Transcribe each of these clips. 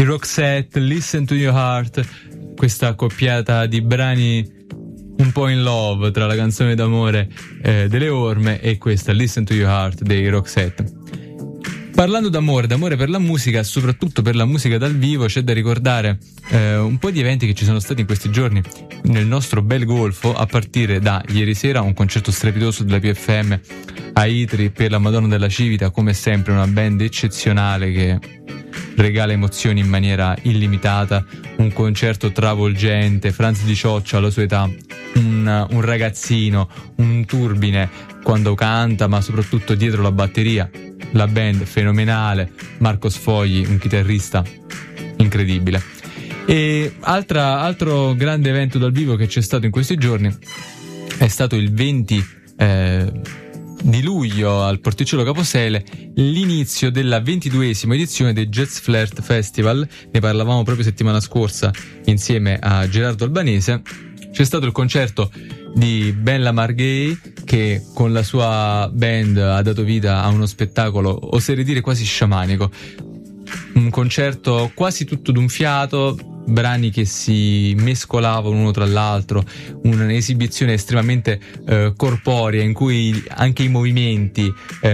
Roxette, Listen to Your Heart, questa coppiata di brani un po' in love tra la canzone d'amore delle Orme e questa Listen to Your Heart dei Roxette. Parlando d'amore per la musica, soprattutto per la musica dal vivo, c'è da ricordare un po' di eventi che ci sono stati in questi giorni nel nostro bel golfo, a partire da ieri sera un concerto strepitoso della PFM a Itri per la Madonna della Civita, come sempre una band eccezionale che regala emozioni in maniera illimitata, un concerto travolgente, Franz Di Cioccia alla sua età, un ragazzino, un turbine quando canta, ma soprattutto dietro la batteria, la band fenomenale, Marco Sfogli, un chitarrista incredibile. E altro grande evento dal vivo che c'è stato in questi giorni è stato il 20 di luglio al Porticciolo Caposele, l'inizio della 22esima edizione del Jazz Flirt Festival. Ne parlavamo proprio settimana scorsa insieme a Gerardo Albanese. C'è stato il concerto di Ben Lamar Gay, che con la sua band ha dato vita a uno spettacolo, oserei dire quasi sciamanico, un concerto quasi tutto d'un fiato, brani che si mescolavano uno tra l'altro, un'esibizione estremamente corporea, in cui anche i movimenti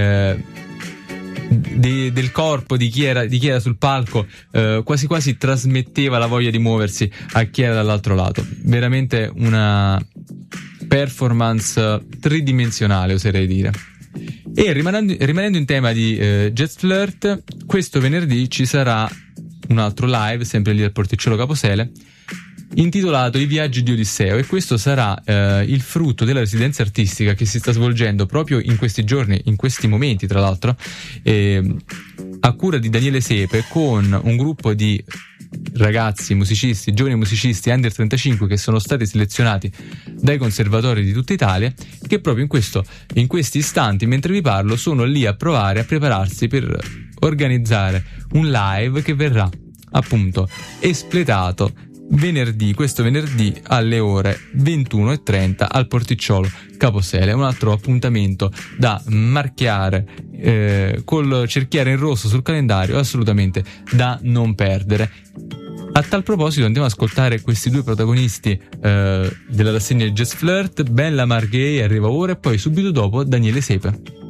del corpo di chi era sul palco quasi quasi trasmetteva la voglia di muoversi a chi era dall'altro lato. Veramente una performance tridimensionale, oserei dire. E rimanendo in tema di Jazz Flirt, questo venerdì ci sarà un altro live, sempre lì al Porticciolo Caposele, intitolato I viaggi di Odisseo, e questo sarà il frutto della residenza artistica che si sta svolgendo proprio in questi giorni, in questi momenti tra l'altro, a cura di Daniele Sepe, con un gruppo di ragazzi musicisti, giovani musicisti under 35 che sono stati selezionati dai conservatori di tutta Italia, che proprio in questi istanti, mentre vi parlo, sono lì a provare a prepararsi per organizzare un live che verrà appunto espletato questo venerdì alle ore 21:30 al Porticciolo Caposele. Un altro appuntamento da marchiare col cerchiere in rosso sul calendario, assolutamente da non perdere. A tal proposito andiamo ad ascoltare questi due protagonisti della rassegna Jazz Flirt. Ben Lamar Gay arriva ora e poi subito dopo Daniele Sepe.